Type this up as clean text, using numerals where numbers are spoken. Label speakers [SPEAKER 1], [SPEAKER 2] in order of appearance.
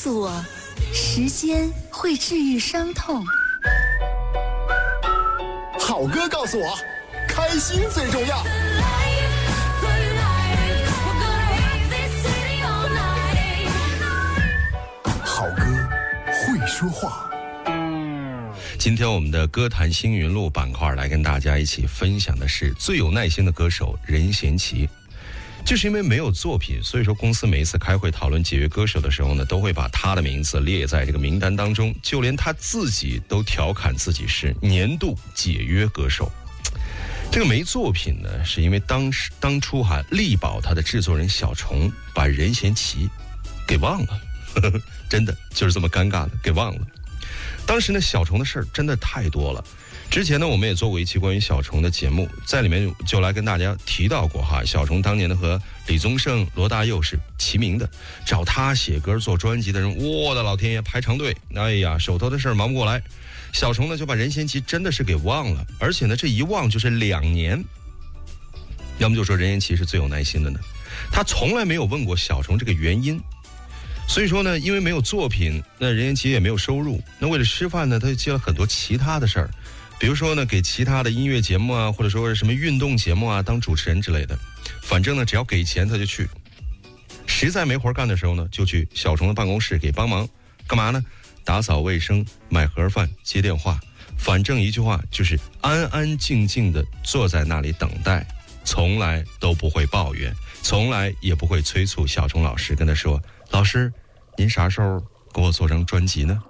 [SPEAKER 1] 诉我，时间会治愈伤痛。
[SPEAKER 2] 好歌告诉我，开心最重要。好歌会说话。
[SPEAKER 3] 今天我们的歌坛星云录板块来跟大家一起分享的是最有耐心的歌手任贤齐。就是因为没有作品，所以说公司每一次开会讨论解约歌手的时候呢，都会把他的名字列在这个名单当中，就连他自己都调侃自己是年度解约歌手。这个没作品呢，是因为当初力保他的制作人小虫把任贤齐给忘了，真的就是这么尴尬的给忘了。当时呢，小虫的事儿真的太多了。之前呢，我们也做过一期关于小虫的节目，在里面就来跟大家提到过小虫当年的和李宗盛、罗大佑是齐名的，找他写歌做专辑的人，我的老天爷，排长队，哎呀，手头的事儿忙不过来。小虫呢就把任贤齐真的是给忘了，而且呢这一忘就是2年。要么就说任贤齐是最有耐心的呢，他从来没有问过小虫这个原因。所以说呢，因为没有作品，那任贤齐也没有收入，那为了吃饭呢，他就接了很多其他的事儿。比如说呢，给其他的音乐节目或者说什么运动节目当主持人之类的，反正呢只要给钱他就去。实在没活干的时候呢，就去小虫的办公室给帮忙，干嘛呢？打扫卫生、买盒饭、接电话，反正一句话就是安安静静的坐在那里等待，从来都不会抱怨，从来也不会催促小虫老师跟他说：“老师，您啥时候给我做张专辑呢？”